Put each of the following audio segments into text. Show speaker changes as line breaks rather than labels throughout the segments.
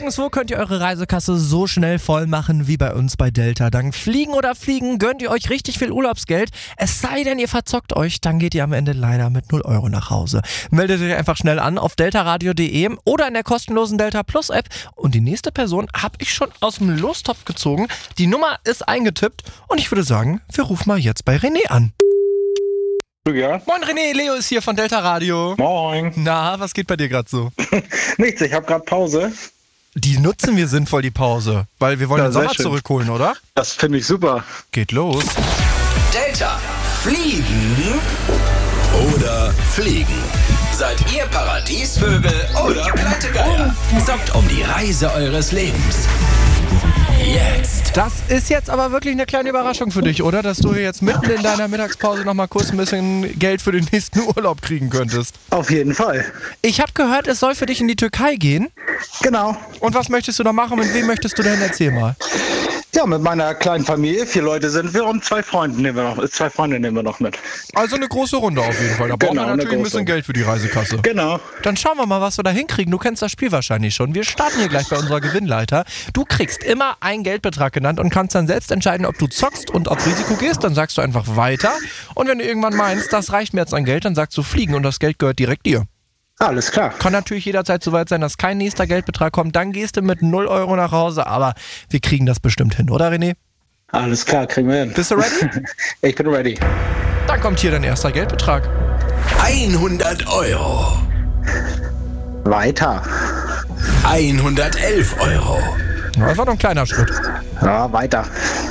Nirgendwo könnt ihr eure Reisekasse so schnell voll machen wie bei uns bei Delta. Dank Fliegen oder Fliegen gönnt ihr euch richtig viel Urlaubsgeld. Es sei denn, ihr verzockt euch, dann geht ihr am Ende leider mit 0 Euro nach Hause. Meldet euch einfach schnell an auf deltaradio.de oder in der kostenlosen Delta Plus App. Und die nächste Person habe ich schon aus dem Lostopf gezogen. Die Nummer ist eingetippt und ich würde sagen, wir rufen mal jetzt bei René an.
Ja.
Moin René, Leo ist hier von Delta Radio.
Moin.
Na, was geht bei dir gerade so?
Nichts, ich habe gerade Pause.
Die nutzen wir sinnvoll, die Pause, weil wir wollen
Ja,
den Sommer
sehr schön.
zurückholen, oder?
Das finde ich super.
Geht los.
Delta. Fliegen oder fliegen? Seid ihr Paradiesvögel oder Pleitegeier? Sorgt um die Reise eures Lebens. Jetzt.
Das ist jetzt aber wirklich eine kleine Überraschung für dich, oder? Dass du jetzt mitten in deiner Mittagspause noch mal kurz ein bisschen Geld für den nächsten Urlaub kriegen könntest.
Auf jeden Fall.
Ich habe gehört, es soll für dich in die Türkei gehen.
Genau.
Und was möchtest du da machen? Mit wem möchtest du denn? Erzähl mal.
Ja, mit meiner kleinen Familie, 4 Leute sind wir und 2 Freunde nehmen wir noch mit.
Also eine große Runde auf jeden Fall. Da braucht
Genau,
man natürlich
eine
ein bisschen
große.
Geld für die Reisekasse.
Genau.
Dann schauen wir mal, was wir da hinkriegen. Du kennst das Spiel wahrscheinlich schon. Wir starten hier gleich bei unserer Gewinnleiter. Du kriegst immer einen Geldbetrag genannt und kannst dann selbst entscheiden, ob du zockst und auf Risiko gehst. Dann sagst du einfach weiter. Und wenn du irgendwann meinst, das reicht mir jetzt an Geld, dann sagst du fliegen und das Geld gehört direkt dir.
Alles klar.
Kann natürlich jederzeit so weit sein, dass kein nächster Geldbetrag kommt. Dann gehst du mit 0 Euro nach Hause. Aber wir kriegen das bestimmt hin, oder René?
Alles klar, kriegen wir hin.
Bist du ready?
Ich bin ready.
Dann kommt hier dein erster Geldbetrag.
100 Euro.
Weiter.
111 Euro.
Ja, das war doch ein kleiner Schritt.
Ja, weiter.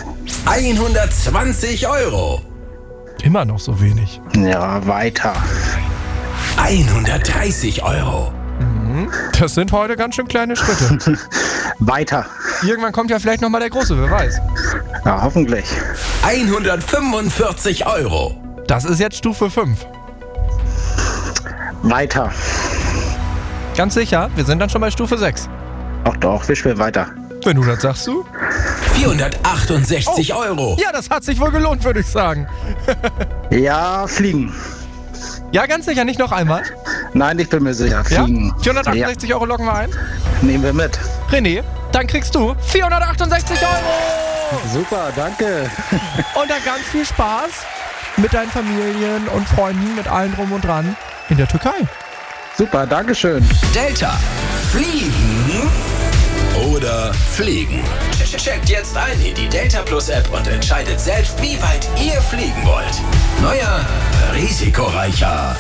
120 Euro.
Immer noch so wenig.
Ja, weiter.
130 Euro.
Das sind heute ganz schön kleine Schritte.
Weiter.
Irgendwann kommt ja vielleicht nochmal der Große, wer weiß.
Ja, hoffentlich.
145 Euro.
Das ist jetzt Stufe 5.
Weiter.
Ganz sicher, wir sind dann schon bei Stufe 6.
Ach doch, wir spielen weiter.
Wenn du das sagst, du?
468 Euro.
Ja, das hat sich wohl gelohnt, würde ich sagen.
Ja, fliegen.
Ja, ganz sicher, nicht noch einmal.
Nein, ich bin mir sicher.
Ja?
Fliegen.
468 Euro loggen wir ein.
Ja, nehmen wir mit.
René, dann kriegst du 468 Euro.
Super, danke.
Und dann ganz viel Spaß mit deinen Familien und Freunden, mit allen drum und dran in der Türkei.
Super, danke schön.
Delta. Fliegen oder fliegen? Checkt jetzt ein in die Delta Plus App und entscheidet selbst, wie weit ihr fliegen wollt. Neuer, risikoreicher.